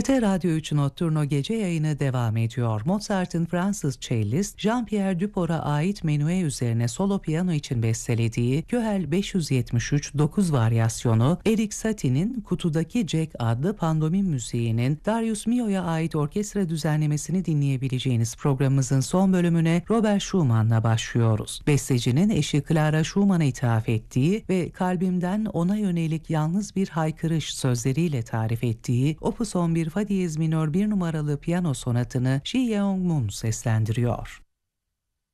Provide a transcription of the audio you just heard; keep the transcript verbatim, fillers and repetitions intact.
T R T Radyo üç Notturno gece yayını devam ediyor. Mozart'ın Fransız cellist Jean-Pierre Duport'a ait menüe üzerine solo piyano için bestelediği Köhel beş yüz yetmiş üç dokuz varyasyonu, Erik Satie'nin Kutudaki Jack adlı pandomim müziğinin Darius Milhaud'a ait orkestra düzenlemesini dinleyebileceğiniz programımızın son bölümüne Robert Schumann'la başlıyoruz. Bestecinin eşi Clara Schumann'a ithaf ettiği ve kalbimden ona yönelik yalnız bir haykırış sözleriyle tarif ettiği Opus on bir Fa diyez minör bir numaralı piyano sonatını Ji Yeong Moon seslendiriyor.